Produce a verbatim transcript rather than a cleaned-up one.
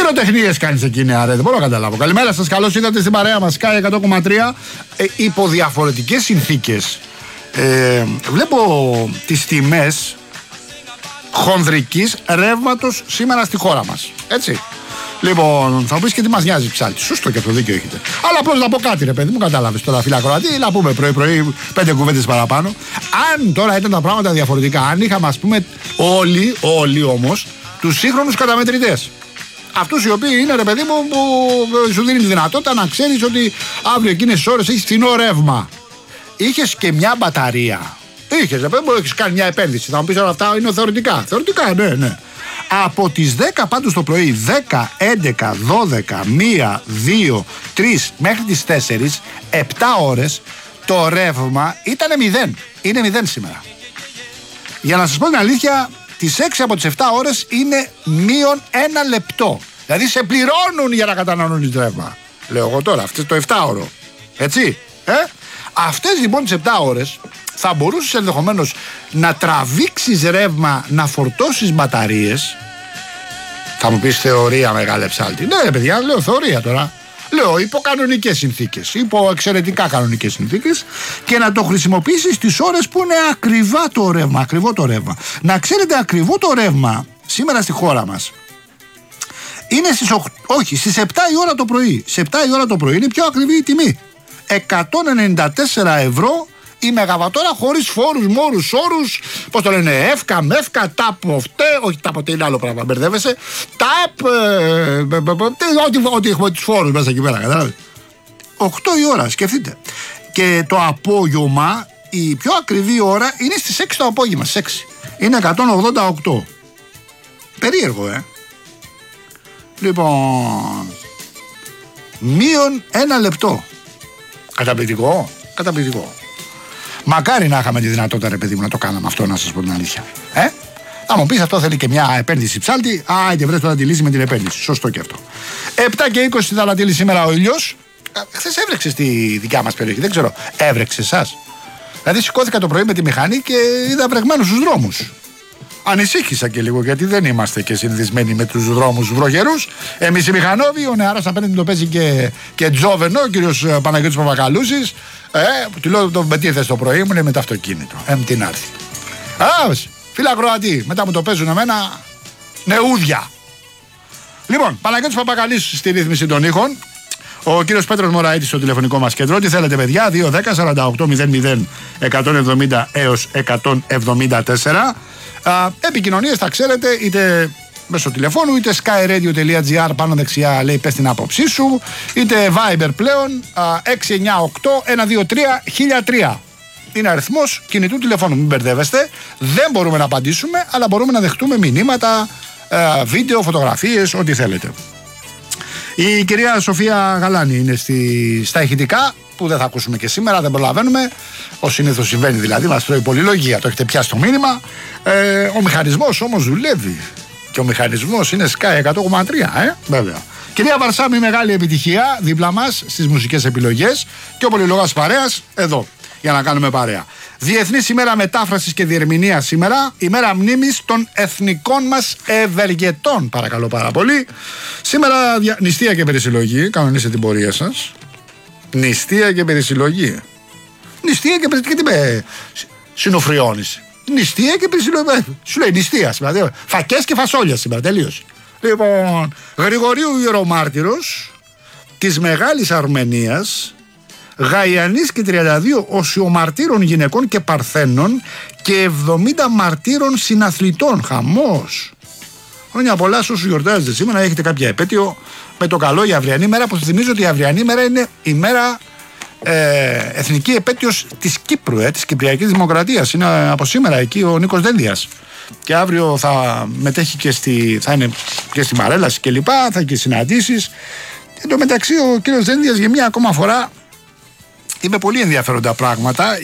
πυροτεχνίες κάνεις εκείνη, αρέ, δεν μπορώ να καταλάβω. Καλημέρα σας, καλώς ήρθατε στην παρέα μας Sky εκατό κόμμα τρία. Ε, υπό διαφορετικές συνθήκες ε, βλέπω τις τιμές χονδρικής ρεύματος σήμερα στη χώρα μας. Έτσι. Λοιπόν, θα μου πεις και τι μας νοιάζει ψάλτη. Σωστό και αυτό, δίκιο έχετε. Αλλά απλώς να πω κάτι, ρε παιδί μου, κατάλαβες τώρα, φίλα Κροατή, να πούμε πρωί-πρωί πέντε κουβέντες παραπάνω. Αν τώρα ήταν τα πράγματα διαφορετικά, αν είχαμε, ας πούμε, όλοι, όλοι όμως, τους σύγχρονους καταμετρητές. Αυτούς οι οποίοι είναι, ρε παιδί μου, που σου δίνει τη δυνατότητα να ξέρεις ότι αύριο εκείνες τις ώρες έχεις φθηνό ρεύμα. Είχες και μια μπαταρία. Είχες, ρε παιδί μου, έχεις κάνει μια επένδυση. Θα μου πεις όλα αυτά είναι θεωρητικά. Θεωρητικά, ναι, ναι. Από τις δέκα πάντως το πρωί, δέκα, έντεκα, δώδεκα, μία, δύο, τρεις μέχρι τις τέσσερις, επτά ώρες, το ρεύμα ήταν μηδέν. Είναι μηδέν σήμερα. Για να σας πω την αλήθεια, τις έξι από τις επτά ώρες είναι μείον ένα λεπτό. Δηλαδή σε πληρώνουν για να καταναλώνεις ρεύμα. Λέω εγώ τώρα, αυτό το επτά ώρο. Έτσι, ε? Αυτές λοιπόν τις επτά ώρες θα μπορούσες ενδεχομένως να τραβήξεις ρεύμα, να φορτώσεις μπαταρίες. Θα μου πεις θεωρία, μεγάλε ψάλτη. Ναι, παιδιά, λέω θεωρία τώρα. Λέω υπό κανονικές συνθήκες, υπό εξαιρετικά κανονικές συνθήκες, και να το χρησιμοποιήσεις στις ώρες που είναι ακριβά το ρεύμα. Ακριβό το ρεύμα. Να ξέρετε, ακριβό το ρεύμα σήμερα στη χώρα μας είναι στις οκτώ, όχι, στις επτά η ώρα το πρωί. Στις επτά η ώρα το πρωί είναι πιο ακριβή η τιμή. εκατόν ενενήντα τέσσερα ευρώ η μεγαβατόρα χωρίς φόρους, μόρους, όρους, πώς το λένε, εύκα, μεύκα, τάπ, αυτέ, όχι τάπ, ότι είναι άλλο πράγμα, μπερδεύεσαι, τάπ, ό,τι έχουμε τους φόρους μέσα εκεί πέρα, κατάλαβες. οκτώ η ώρα, σκεφτείτε. Και το απόγευμα, η πιο ακριβή ώρα είναι στις έξι το απόγευμα, στις έξι. Είναι εκατόν ογδόντα οκτώ. Περίεργο, ε. Λοιπόν, μείον ένα λεπτό. Καταπληκτικό, καταπληκτικό. Μακάρι να είχαμε τη δυνατότητα, ρε παιδί μου, να το κάναμε αυτό, να σας πω την αλήθεια. Ε? Θα μου πεις, αυτό θέλει και μια επένδυση ψάλτη. Α, και βρες τώρα τη λύση με την επένδυση. Σωστό και αυτό. επτά και είκοσι θα ανατείλει σήμερα ο ήλιος. Χθες έβρεξε στη δικιά μας περιοχή, δεν ξέρω. Έβρεξε εσάς? Δηλαδή, σηκώθηκα το πρωί με τη μηχανή και είδα βρεγμένους στους δρόμους. Ανησύχησα και λίγο, γιατί δεν είμαστε και συνηθισμένοι με τους δρόμους βροχερούς. Εμείς οι μηχανόβοι, ο νεαράς απέναντι το παίζει και, και τζόβενο, ο κύριος Παναγιώτης Παπακαλούσης. Ε, του λέω, τον πετύχες το πρωί μου, είναι με το αυτοκίνητο. Ε, τι να έρθει. Α, φίλα Κροατή, μετά μου το παίζουν εμένα νεούδια. Λοιπόν, Παναγιώτης Παπακαλούσης στη ρύθμιση των ήχων. Ο κύριος Πέτρος Μωραΐτης στο τηλεφωνικό μας κέντρο. Τι θέλετε, παιδιά? δύο δέκα σαράντα οκτώ μηδέν μηδέν εκατόν εβδομήντα έως εκατόν εβδομήντα τέσσερα. Α, επικοινωνίες θα ξέρετε είτε μέσω τηλεφώνου, είτε skyradio.gr, πάνω δεξιά λέει πες την άποψή σου, είτε Viber πλέον α, έξι εννιά οκτώ ένα δύο τρία χίλια τρία. Είναι αριθμός κινητού τηλεφώνου, μην μπερδεύεστε. Δεν μπορούμε να απαντήσουμε, αλλά μπορούμε να δεχτούμε μηνύματα, α, βίντεο, φωτογραφίες, ό,τι θέλετε. Η κυρία Σοφία Γαλάνη είναι στη, στα ηχητικά, που δεν θα ακούσουμε και σήμερα, δεν προλαβαίνουμε. Ως συνήθως συμβαίνει δηλαδή, μας τρώει πολυλογία, το έχετε πιάσει το μήνυμα. Ε, ο μηχανισμός όμως δουλεύει. Και ο μηχανισμός είναι Sky εκατό κόμμα τρία, ε, βέβαια. Κυρία Βαρσάμι, μεγάλη επιτυχία δίπλα μας στις μουσικές επιλογές. Και ο πολυλογάς παρέας εδώ, για να κάνουμε παρέα. Διεθνής ημέρα μετάφρασης και διερμηνίας σήμερα, ημέρα μνήμης των εθνικών μας ευεργετών, παρακαλώ πάρα πολύ. Σήμερα δια... νηστεία και περισυλλογή, κανονίστε την πορεία σας. Νηστεία και περισυλλογή. Νηστεία και περισυλλογή, τι με συνοφριώνεις? Νηστεία και περισυλλογή, σου λέει νηστεία σήμερα, φακές και φασόλια σήμερα, τελείωσε. Λοιπόν, Γρηγορίου Ιερομάρτυρος της Μεγάλης Αρμενίας, Γαϊανής και τριάντα δύο οσιομαρτύρων γυναικών και παρθένων και εβδομήντα μαρτύρων συναθλητών. Χαμός. Χρόνια πολλά σε όσους γιορτάζετε σήμερα, έχετε κάποια επέτειο, με το καλό η αυριανή μέρα, που θυμίζω ότι η αυριανή μέρα είναι η μέρα ε, εθνική επέτειος της Κύπρου, ε, της Κυπριακής Δημοκρατίας. Είναι από σήμερα εκεί ο Νίκος Δένδιας. Και αύριο θα μετέχει και στη, θα είναι και στη Μαρέλαση και λοιπά, θα έχει και συναντήσεις. Εν τω μεταξύ ο κύριος Δένδιας για μία ακόμα φορά είπε πολύ ενδιαφέροντα πράγματα.